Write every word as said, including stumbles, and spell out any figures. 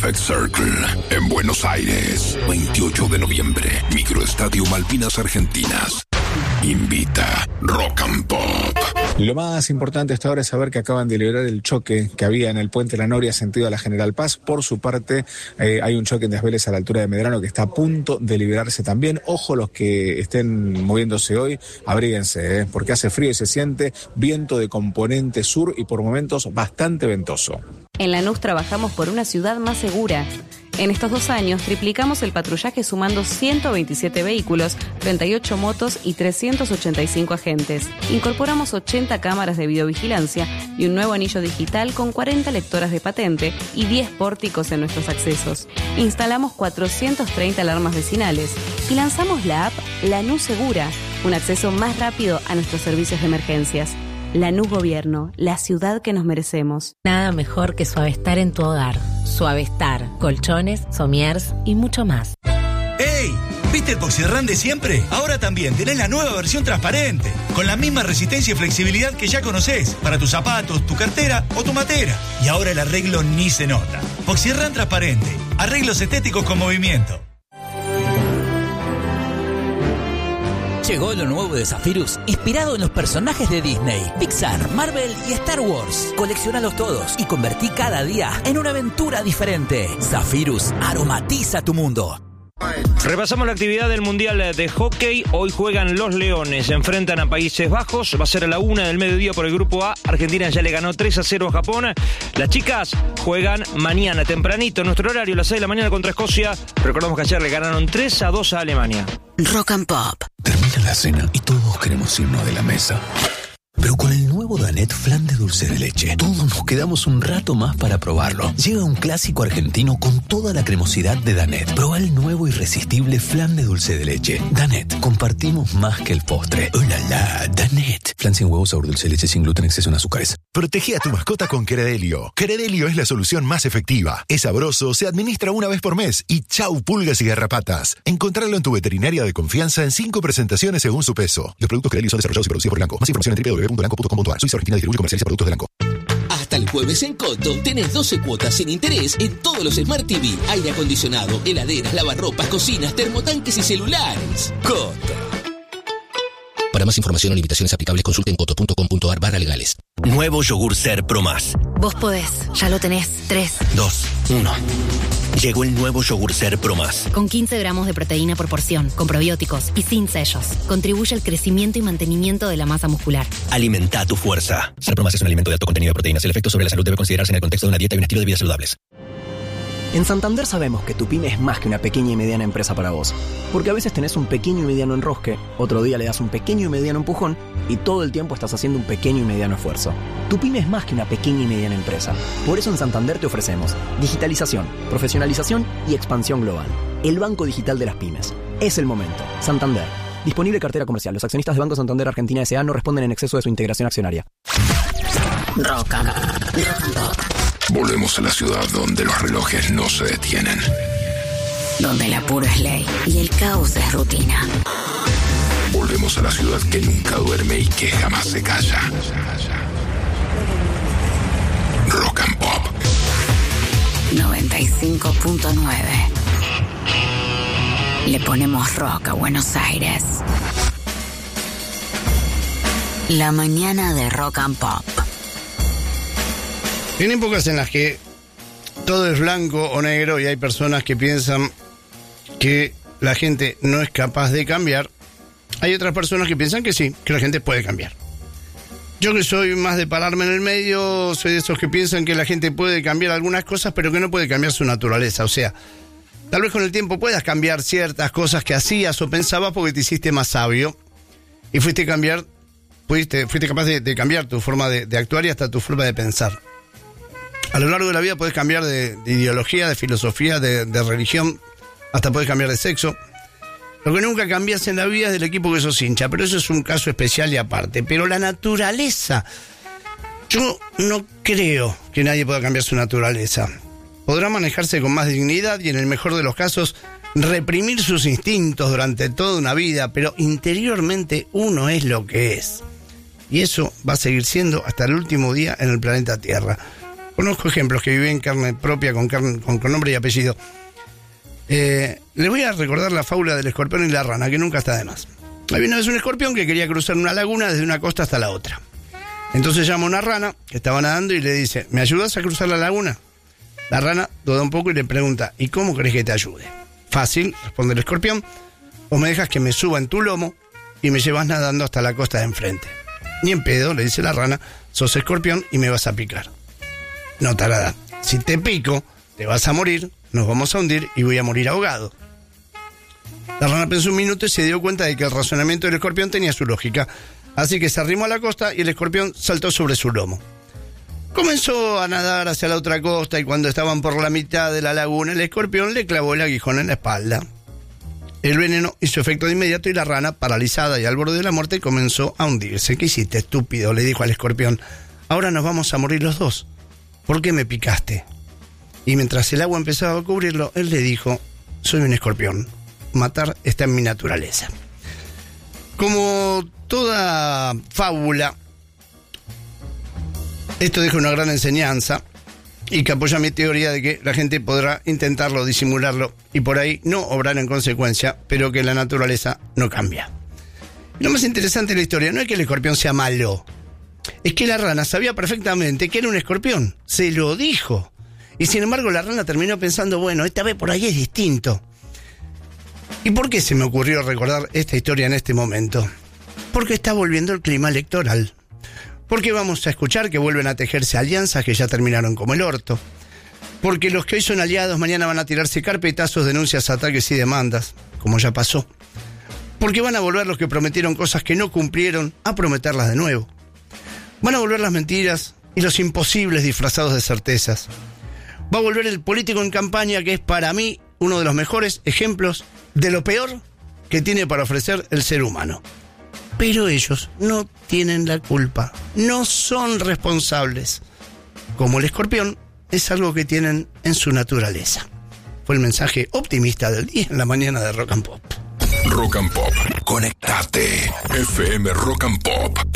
Perfect Circle en Buenos Aires, veintiocho de noviembre, Microestadio Malvinas Argentinas. Invita Rock and Pop. Lo más importante hasta ahora es saber que acaban de liberar el choque que había en el puente La Noria sentido a la General Paz. Por su parte, eh, hay un choque en Desvélez a la altura de Medrano que está a punto de liberarse también. Ojo los que estén moviéndose hoy, abríguense, eh, porque hace frío y se siente viento de componente sur y por momentos bastante ventoso. En Lanús trabajamos por una ciudad más segura. En estos dos años triplicamos el patrullaje sumando ciento veintisiete vehículos, treinta y ocho motos y trescientos ochenta y cinco agentes. Incorporamos ochenta cámaras de videovigilancia y un nuevo anillo digital con cuarenta lectoras de patente y diez pórticos en nuestros accesos. Instalamos cuatrocientas treinta alarmas vecinales y lanzamos la app Lanús Segura, un acceso más rápido a nuestros servicios de emergencias. Lanús Gobierno, la ciudad que nos merecemos. Nada mejor que Suavestar en tu hogar. Suavestar, colchones, somiers y mucho más. ¡Ey! ¿Viste el Poxirrán de siempre? Ahora también tenés la nueva versión transparente, con la misma resistencia y flexibilidad que ya conocés, para tus zapatos, tu cartera o tu matera. Y ahora el arreglo ni se nota. Poxirrán transparente, arreglos estéticos con movimiento. Llegó lo nuevo de Zephyrus, inspirado en los personajes de Disney, Pixar, Marvel y Star Wars. Coleccionalos todos y convertí cada día en una aventura diferente. Zephyrus aromatiza tu mundo. Repasamos la actividad del Mundial de Hockey. Hoy juegan los Leones, se enfrentan a Países Bajos. Va a ser a la una del mediodía por el Grupo A. Argentina ya le ganó tres a cero a Japón. Las chicas juegan mañana tempranito, en nuestro horario, a las seis de la mañana contra Escocia. Recordamos que ayer le ganaron tres a dos a Alemania. Rock and Pop. Termina la cena y todos queremos irnos de la mesa. Pero con el nuevo Danet Flan de dulce de leche, todos nos quedamos un rato más para probarlo. Llega un clásico argentino con toda la cremosidad de Danet. Proba el nuevo irresistible Flan de dulce de leche. Danet, compartimos más que el postre. ¡Oh, la, la! Danet. Flan sin huevos, sabor dulce de leche, sin gluten, exceso en azúcares. Protege a tu mascota con Credelio. Credelio es la solución más efectiva. Es sabroso, se administra una vez por mes y chau pulgas y garrapatas. Encontrarlo en tu veterinaria de confianza en cinco presentaciones según su peso. Los productos Credelio son desarrollados y producidos por Elanco. Más información en doble u doble u doble u punto elanco punto com punto a r. Suiza Argentina distribuye y comercializa productos de Elanco. Hasta el jueves en Coto tenés doce cuotas sin interés en todos los Smart T V, aire acondicionado, heladeras, lavarropas, cocinas, termotanques y celulares. Coto. Para más información o limitaciones aplicables, consulten coto punto com punto a r barra legales. Nuevo yogur Ser Pro Más. Vos podés, ya lo tenés. tres, dos, uno. Llegó el nuevo yogur Ser Pro Más. Con quince gramos de proteína por porción, con probióticos y sin sellos. Contribuye al crecimiento y mantenimiento de la masa muscular. Alimenta tu fuerza. Ser Pro Más es un alimento de alto contenido de proteínas. El efecto sobre la salud debe considerarse en el contexto de una dieta y un estilo de vida saludables. En Santander sabemos que tu pyme es más que una pequeña y mediana empresa para vos. Porque a veces tenés un pequeño y mediano enrosque, otro día le das un pequeño y mediano empujón y todo el tiempo estás haciendo un pequeño y mediano esfuerzo. Tu pyme es más que una pequeña y mediana empresa. Por eso en Santander te ofrecemos digitalización, profesionalización y expansión global. El banco digital de las pymes. Es el momento. Santander. Disponible cartera comercial. Los accionistas de Banco Santander Argentina S A no responden en exceso de su integración accionaria. Rock and Pop. Volvemos a la ciudad donde los relojes no se detienen. Donde el apuro es ley y el caos es rutina. Volvemos a la ciudad que nunca duerme y que jamás se calla. Rock and Pop. noventa y cinco punto nueve. Le ponemos rock a Buenos Aires. La mañana de Rock and Pop. En épocas en las que todo es blanco o negro y hay personas que piensan que la gente no es capaz de cambiar, hay otras personas que piensan que sí, que la gente puede cambiar. Yo, que soy más de pararme en el medio, soy de esos que piensan que la gente puede cambiar algunas cosas, pero que no puede cambiar su naturaleza. O sea, tal vez con el tiempo puedas cambiar ciertas cosas que hacías o pensabas porque te hiciste más sabio y fuiste, cambiar, fuiste, fuiste capaz de, de cambiar tu forma de, de actuar y hasta tu forma de pensar. A lo largo de la vida puedes cambiar de, de ideología, de filosofía, de, de religión, hasta puedes cambiar de sexo. Lo que nunca cambias en la vida es del equipo que sos hincha, pero eso es un caso especial y aparte. Pero la naturaleza, yo no creo que nadie pueda cambiar su naturaleza. Podrá manejarse con más dignidad y en el mejor de los casos reprimir sus instintos durante toda una vida, pero interiormente uno es lo que es. Y eso va a seguir siendo hasta el último día en el planeta Tierra. Conozco ejemplos que viven carne propia con, carne, con, con nombre y apellido. Eh, les voy a recordar la fábula del escorpión y la rana, que nunca está de más. Había una vez un escorpión que quería cruzar una laguna desde una costa hasta la otra. Entonces llama a una rana que estaba nadando y le dice, ¿me ayudas a cruzar la laguna? La rana duda un poco y le pregunta, ¿y cómo crees que te ayude? Fácil, responde el escorpión, o me dejas que me suba en tu lomo y me llevas nadando hasta la costa de enfrente. Ni en pedo, le dice la rana, sos escorpión y me vas a picar. No, tarada, si te pico, te vas a morir, nos vamos a hundir y voy a morir ahogado. La rana pensó un minuto y se dio cuenta de que el razonamiento del escorpión tenía su lógica. Así que se arrimó a la costa y el escorpión saltó sobre su lomo. Comenzó a nadar hacia la otra costa y cuando estaban por la mitad de la laguna, el escorpión le clavó el aguijón en la espalda. El veneno hizo efecto de inmediato y la rana, paralizada y al borde de la muerte, comenzó a hundirse. ¿Qué hiciste, estúpido?, le dijo al escorpión. Ahora nos vamos a morir los dos. ¿Por qué me picaste? Y mientras el agua empezaba a cubrirlo, él le dijo, soy un escorpión. Matar está en mi naturaleza. Como toda fábula, esto deja una gran enseñanza y que apoya mi teoría de que la gente podrá intentarlo, disimularlo y por ahí no obrar en consecuencia, pero que la naturaleza no cambia. Y lo más interesante de la historia no es que el escorpión sea malo, es que la rana sabía perfectamente que era un escorpión, se lo dijo. Y sin embargo la rana terminó pensando, bueno, esta vez por ahí es distinto. ¿Y por qué se me ocurrió recordar esta historia en este momento? Porque está volviendo el clima electoral. Porque vamos a escuchar que vuelven a tejerse alianzas que ya terminaron como el orto. Porque los que hoy son aliados mañana van a tirarse carpetazos, denuncias, ataques y demandas, como ya pasó. Porque van a volver los que prometieron cosas que no cumplieron a prometerlas de nuevo. Van a volver las mentiras y los imposibles disfrazados de certezas. Va a volver el político en campaña, que es para mí uno de los mejores ejemplos de lo peor que tiene para ofrecer el ser humano. Pero ellos no tienen la culpa, no son responsables. Como el escorpión, es algo que tienen en su naturaleza. Fue el mensaje optimista del día en la mañana de Rock and Pop. Rock and Pop. Conectate. F M Rock and Pop.